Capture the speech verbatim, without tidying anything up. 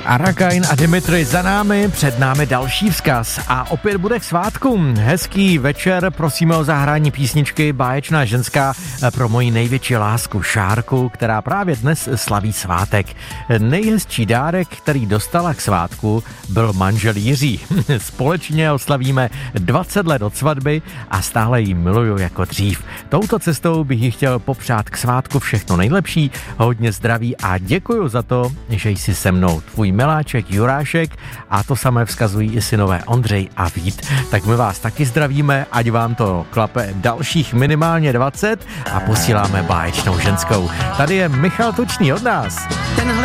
Arakain a Dimitri za námi, před námi další vzkaz a opět bude k svátkům. Hezký večer, prosíme o zahrání písničky Báječná ženská pro moji největší lásku Šárku, která právě dnes slaví svátek. Nejhezčí dárek, který dostala k svátku, byl manžel Jiří. Společně oslavíme dvacet let od svatby a stále ji miluju jako dřív. Touto cestou bych jí chtěl popřát k svátku všechno nejlepší, hodně zdraví a děkuju za to, že jsi se mnou. Tvůj miláček Jurášek a to samé vzkazují i synové Ondřej a Vít. Tak my vás taky zdravíme, ať vám to klape dalších minimálně dvacet a posíláme báječnou ženskou. Tady je Michal Tučný od nás. Tenhle